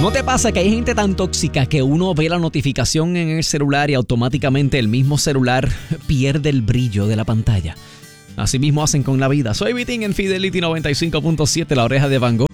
¿No te pasa que hay gente tan tóxica que uno ve la notificación en el celular y automáticamente el mismo celular pierde el brillo de la pantalla? Así mismo hacen con la vida. Soy Vitín en Fidelity 95.7, La Oreja de Van Gogh.